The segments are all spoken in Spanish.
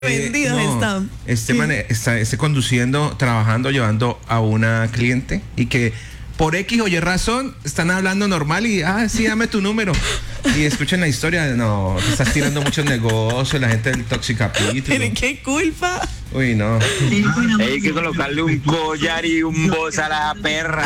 Vendidos están. Este man está conduciendo, trabajando, llevando a una cliente y que por X o Y razón están hablando normal y, sí, dame tu número. Y escuchen la historia, no, te estás tirando muchos negocios, la gente del Toxicapítulo. ¿Pero qué culpa? Uy, no. Hay que colocarle un collar y un voz a la perra.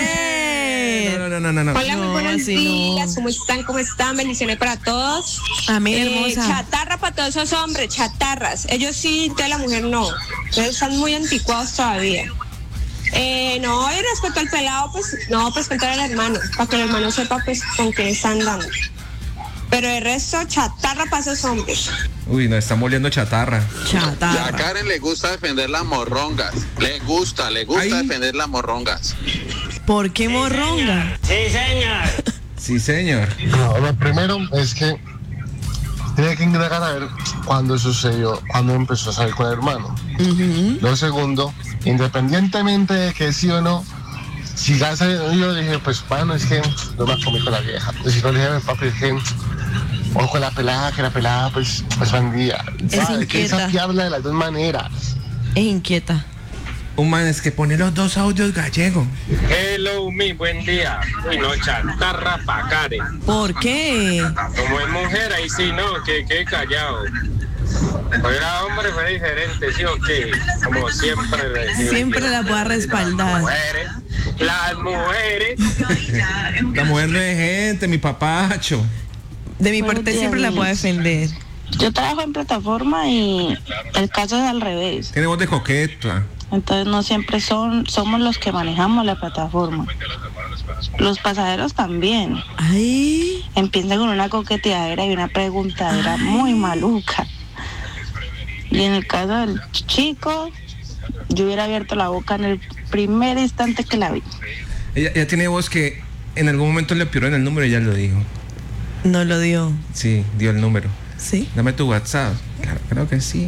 No. Hola, muy buenos días. No. ¿Cómo están? Bendiciones para todos. Amén, hermosa. Chatarra para todos esos hombres, chatarras. Ellos sí, entonces la mujer no. Ellos están muy anticuados todavía. No, y respecto al pelado, pues contar al hermano, para que el hermano sepa pues con qué están dando. Pero el resto, chatarra para esos hombres. Uy, nos están volviendo chatarra. Y a Karen le gusta defender las morrongas. Le gusta defender las morrongas. ¿Por qué morronga? Sí, señor. No, lo primero es que tiene que indagar a ver cuándo sucedió, cuándo empezó a salir con el hermano. Lo segundo, independientemente de que sí o no, si ya salió, yo dije, pues bueno, es que no me comí con la vieja. Pues si no le dije a mi papi, es que ojo con la pelada, que la pelada pues bandía. Es inquieta. Que habla de las dos maneras. Es inquieta. Un man es que pone los dos audios gallegos. Hello, buen día. Y no, chatarra pa' Karen. ¿Por qué? Como es mujer, ahí sí, no, que callado. Era hombre, fue diferente, ¿sí o qué? Como siempre. Siempre la puedo respaldar. Las mujeres. La mujer no es gente, mi papacho. De mi parte siempre la puedo defender. Yo trabajo en plataforma y el caso es al revés. Tiene voz de coqueta. Entonces no siempre somos los que manejamos la plataforma. Los pasajeros también. Ay. Empiezan con una coqueteadera y una preguntadera muy maluca. Y en el caso del chico, yo hubiera abierto la boca en el primer instante que la vi. Ella tiene voz que en algún momento le pidieron el número y ella lo dijo. No lo dio. Sí, dio el número. ¿Sí? Dame tu WhatsApp. Claro, creo que sí.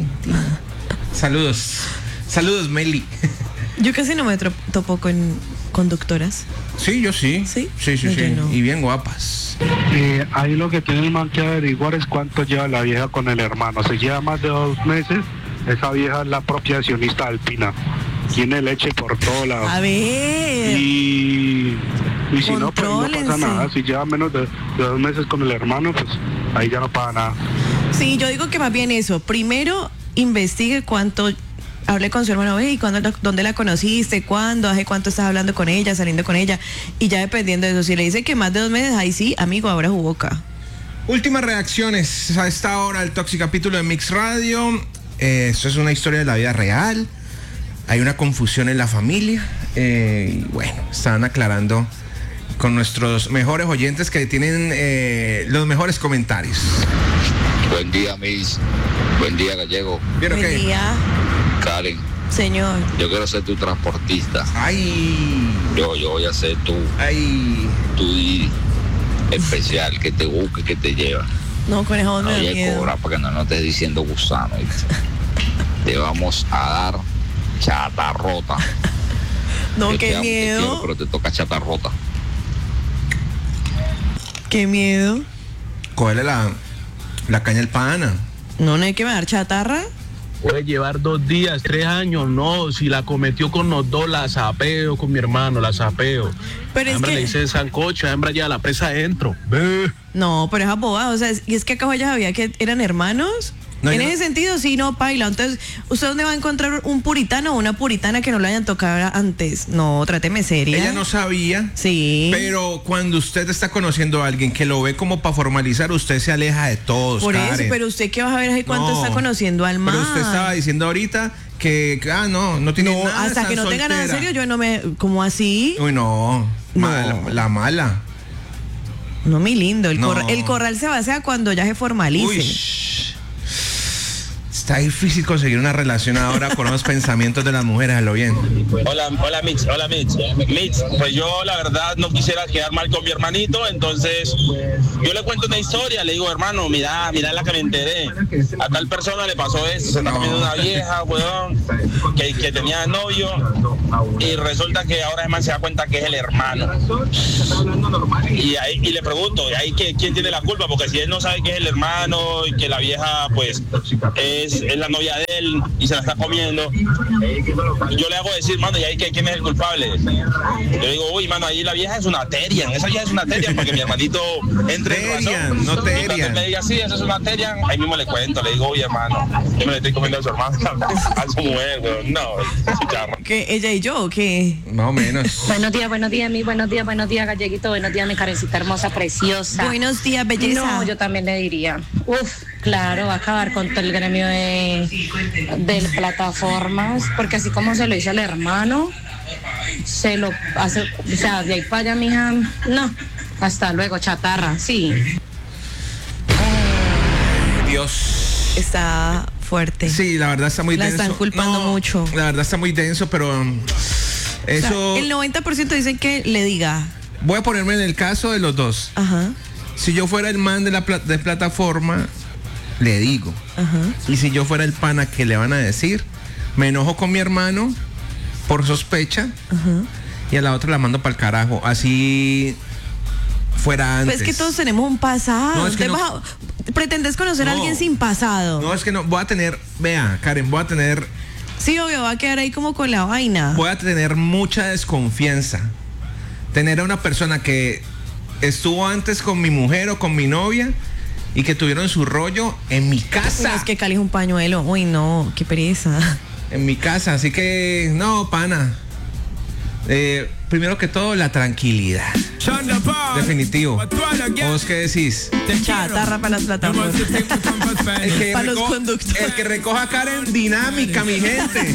Saludos, Meli. Yo casi no me topo con conductoras. Sí, yo sí. ¿Sí? Sí. No. Y bien guapas. Ahí lo que tiene el man que averiguar es cuánto lleva la vieja con el hermano. Si lleva más de 2 meses, esa vieja es la propia accionista alpina. Tiene leche por todos lados. A ver. Y si no, pues no pasa Contrólense. nada. Si lleva menos de 2 meses con el hermano, pues ahí ya no pasa nada. Sí, yo digo que más bien eso. Primero, investigue cuánto hablé con su hermano, y dónde la conociste, cuándo, hace cuánto estás hablando con ella, saliendo con ella. Y ya dependiendo de eso, si le dice que más de 2 meses, ahí sí, amigo, ahora jugó acá. Últimas reacciones a esta hora del Toxicapítulo de Mix Radio. Esto es una historia de la vida real. Hay una confusión en la familia. Y bueno, están aclarando con nuestros mejores oyentes que tienen los mejores comentarios. Buen día, Miss. Buen día, Gallego. ¿Bien o Buen qué? día, Karen, señor. yo quiero ser tu transportista. Ay. Yo voy a ser tu Didi especial, que te busque, que te lleva. No, conejo, No me da voy a miedo. cobrar para que no estés diciendo gusano. ¿Viste? Te vamos a dar chatarrota. No, Yo te qué amo, te quiero, miedo. pero te toca chatarrota. Qué miedo. Cógele la caña al pana. No hay que me dar chatarra. Puede llevar 2 días, 3 años, no, si la cometió con los dos, la sapeo con mi hermano, la sapeo. Pero es Hembra le que... dice sancocho, hembra ya la presa adentro. Ve. No, pero es abogado, o sea, y es que acá ella sabía que eran hermanos. No, en yo ese no- sentido, sí, no, paila. Entonces, ¿usted dónde va a encontrar un puritano o una puritana que no lo hayan tocado antes? No, tráteme seria. Ella no sabía. Sí. Pero cuando usted está conociendo a alguien que lo ve como para formalizar, usted se aleja de todos, Por eso, Karen. pero usted qué va a ver ahí cuánto No, está conociendo al man. Pero usted estaba diciendo ahorita que no tiene No, nada. hasta está que no tenga nada soltera. serio, yo no me... ¿Cómo así? Uy, no. No. La mala. No, mi lindo. El, No. el corral se basa cuando ya se formalice. Uy, está difícil conseguir una relación ahora con los pensamientos de las mujeres, a lo bien. Hola Mitch. Mitch, pues yo la verdad no quisiera quedar mal con mi hermanito, entonces yo le cuento una historia, le digo, hermano, mira la que me enteré. A tal persona le pasó esto, se está comiendo una vieja, weón, que tenía novio, y resulta que ahora además se da cuenta que es el hermano. Y le pregunto, ¿y ahí quién tiene la culpa? Porque si él no sabe que es el hermano y que la vieja pues es es la novia de él y se la está comiendo. Yo le hago decir, mano, ¿y ahí quién es el culpable? Yo le digo, uy, mano, ahí la vieja es una Terian, esa vieja es una Terian, para que mi hermanito entre en razón. No Terian. Me diga, sí, esa es una Terian, ahí mismo le cuento, le digo, oye, hermano, yo me le estoy comiendo a su hermano, a su mujer, weón. No, chicharro. ¿Qué, ella y yo o qué? Más o menos. Buenos días, mi buenos días, Galleguito, buenos días, mi carecita hermosa, preciosa. Buenos días, belleza. No, yo también le diría, claro, va a acabar con todo el gremio de plataformas, porque así como se lo hizo al hermano, se lo hace, o sea, de ahí para allá, mija, no, hasta luego, chatarra, sí. Dios. Está fuerte. Sí, la verdad está muy denso. La están culpando mucho. La verdad está muy denso, pero eso... O sea, el 90% dicen que le diga. Voy a ponerme en el caso de los dos. Ajá. Si yo fuera el man de plataforma, le digo. Ajá. Y si yo fuera el pana que le van a decir, me enojo con mi hermano por sospecha. Ajá. Y a la otra la mando para el carajo. Así fuera antes. Pues es que todos tenemos un pasado. No, es que ¿Pretendes conocer a alguien sin pasado? No, es que no. Voy a tener, vea, Karen, voy a tener... Sí, obvio, va a quedar ahí como con la vaina. Voy a tener mucha desconfianza. Tener a una persona que estuvo antes con mi mujer o con mi novia y que tuvieron su rollo en mi casa. Es que Cali es un pañuelo. Uy, no, qué pereza. En mi casa, así que no, pana. Primero que todo, la tranquilidad. Definitivo. ¿Vos qué decís? Chatarra para las plataformas. El que Para los conductores. El que recoja Karen, dinámica, mi gente.